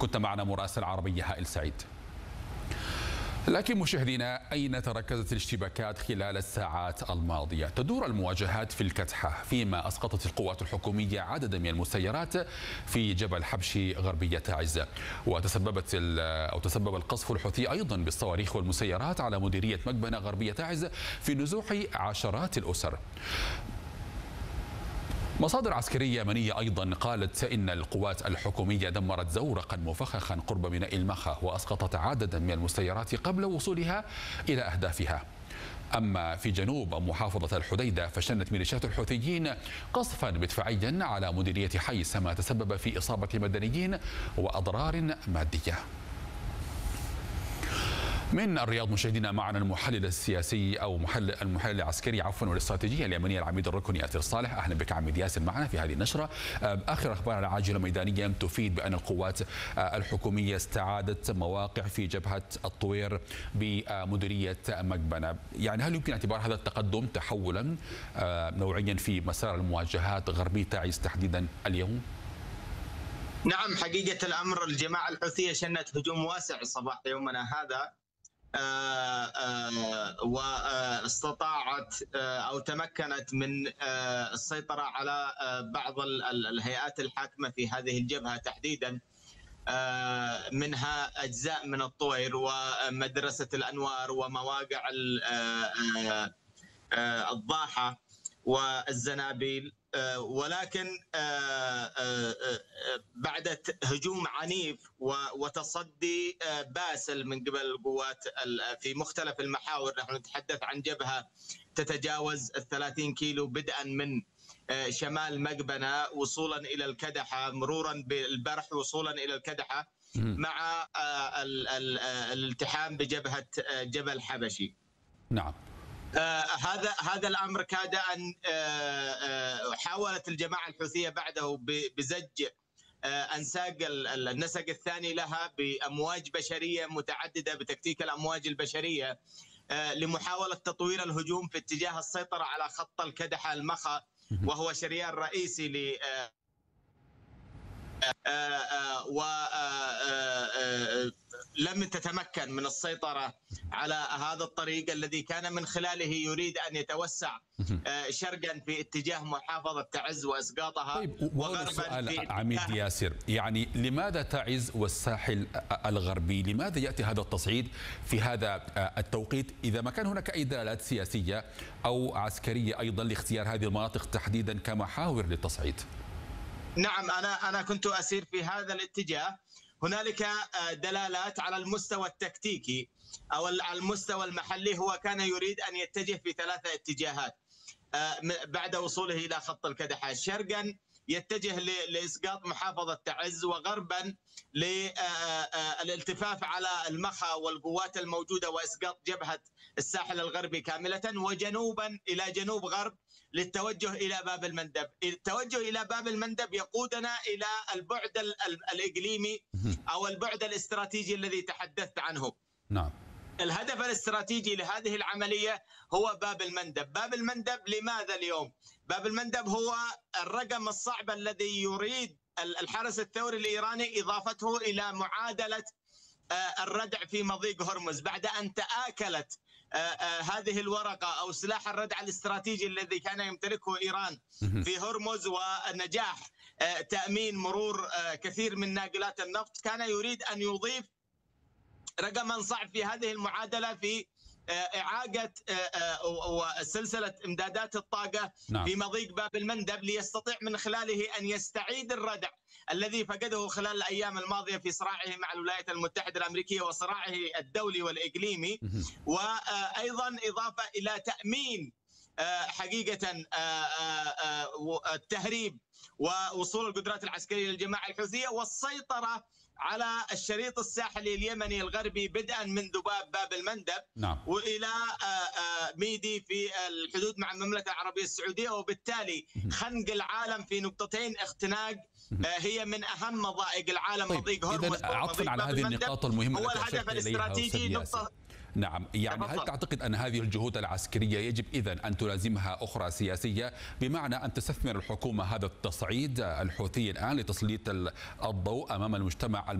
كنت معنا مراسل عربية هائل سعيد. لكن مشاهدينا، أين تركزت الاشتباكات خلال الساعات الماضية؟ تدور المواجهات في الكتحة، فيما أسقطت القوات الحكومية عددا من المسيرات في جبل حبشي غربية تعز، تسبب القصف الحوثي أيضا بالصواريخ والمسيرات على مديرية مكبنة غربية تعز في نزوح عشرات الأسر. مصادر عسكرية يمنية أيضا قالت إن القوات الحكومية دمرت زورقا مفخخا قرب ميناء المخا وأسقطت عددا من المسيرات قبل وصولها إلى أهدافها. أما في جنوب محافظة الحديدة فشنت ميليشيات الحوثيين قصفا مدفعيا على مديرية حيس، ما تسبب في إصابة مدنيين وأضرار مادية. من الرياض مشاهدينا معنا المحلل السياسي أو المحلل العسكري والاستراتيجية اليمنية العميد الركني ياسر صالح. أهلا بك عميد ياسر معنا في هذه النشرة. آخر أخبار العاجلة ميدانيا تفيد بأن القوات الحكومية استعادت مواقع في جبهة الطوير بمديرية مكبنة، يعني هل يمكن اعتبار هذا التقدم تحولا نوعيا في مسار المواجهات غربي تعز تحديدا اليوم؟ نعم، حقيقة الأمر الجماعة الحوثية شنت هجوم واسع صباح يومنا هذا، واستطاعت أو تمكنت من السيطرة على بعض الهيئات الحاكمة في هذه الجبهة تحديدا، منها أجزاء من الطوير ومدرسة الأنوار ومواقع الضاحة والزنابيل. ولكن بعد هجوم عنيف وتصدي باسل من قبل القوات في مختلف المحاور، نحن نتحدث عن جبهة تتجاوز 30 كيلو بدءا من شمال مكبنة وصولا إلى الكدحة، مرورا بالبرح وصولا إلى الكدحة، مع الالتحام بجبهة جبل حبشي. نعم. هذا الامر كاد ان حاولت الجماعه الحوثيه بعده بزج انساق النسق الثاني لها بامواج بشريه متعدده بتكتيك الامواج البشريه لمحاوله تطوير الهجوم في اتجاه السيطره على خط الكدحه المخا، وهو شريان رئيسي ل لم تتمكن من السيطرة على هذا الطريق الذي كان من خلاله يريد أن يتوسع شرقا في اتجاه محافظة تعز وإسقاطها. طيب، وغربا سؤال عميد ياسر، يعني لماذا تعز والساحل الغربي؟ لماذا يأتي هذا التصعيد في هذا التوقيت إذا ما كان هناك أي دلالات سياسية أو عسكرية أيضا لاختيار هذه المناطق تحديدا كمحاور للتصعيد؟ نعم، أنا كنت أسير في هذا الاتجاه. هنالك دلالات على المستوى التكتيكي أو على المستوى المحلي، هو كان يريد أن يتجه في 3 اتجاهات بعد وصوله إلى خط الكدحة. شرقا يتجه لإسقاط محافظة تعز، وغربا للالتفاف على المخا والقوات الموجودة وإسقاط جبهة الساحل الغربي كاملة، وجنوبا إلى جنوب غرب للتوجه إلى باب المندب. التوجه إلى باب المندب يقودنا إلى البعد الإقليمي أو البعد الاستراتيجي الذي تحدثت عنه. نعم. الهدف الاستراتيجي لهذه العملية هو باب المندب. باب المندب لماذا اليوم؟ باب المندب هو الرقم الصعب الذي يريد الحرس الثوري الإيراني إضافته إلى معادلة الردع في مضيق هرمز، بعد أن تآكلت هذه الورقة أو سلاح الردع الاستراتيجي الذي كان يمتلكه إيران في هرمز، ونجاح تأمين مرور كثير من ناقلات النفط. كان يريد أن يضيف رقما صعب في هذه المعادلة في إعاقة وسلسلة إمدادات الطاقة في مضيق باب المندب، ليستطيع من خلاله أن يستعيد الردع الذي فقده خلال الأيام الماضية في صراعه مع الولايات المتحدة الأمريكية وصراعه الدولي والإقليمي، وأيضا إضافة إلى تأمين حقيقة التهريب ووصول القدرات العسكرية للجماعة الحوثية والسيطرة على الشريط الساحلي اليمني الغربي بدءا من ذباب باب المندب. نعم. وإلى ميدي في الحدود مع المملكة العربية السعودية، وبالتالي خنق العالم في نقطتين اختناق هي من أهم مضائق العالم. طيب، مضيق هرمز عطفا على هذه النقاط المهمة هو الهدف الاستراتيجي. نقطة نعم، يعني هل تعتقد أن هذه الجهود العسكرية يجب إذن أن تلازمها أخرى سياسية، بمعنى أن تستثمر الحكومة هذا التصعيد الحوثي الآن لتسليط الضوء أمام المجتمع